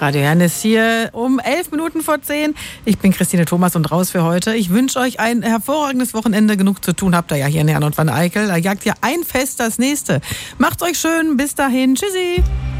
Radio Hennes hier um 11:11. Ich bin Christine Thomas und raus für heute. Ich wünsche euch ein hervorragendes Wochenende. Genug zu tun habt ihr ja hier in Herne und Wanne-Eickel. Da jagt ihr ein Fest das nächste. Macht's euch schön. Bis dahin. Tschüssi.